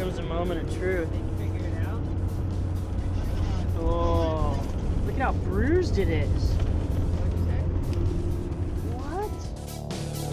comes a moment of truth. Oh, look at how bruised it is.